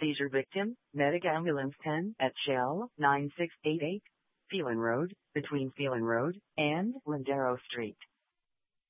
Seizure victim, Medic Ambulance 10 at Shell 9688, Phelan Road, between Phelan Road and Lindero Street.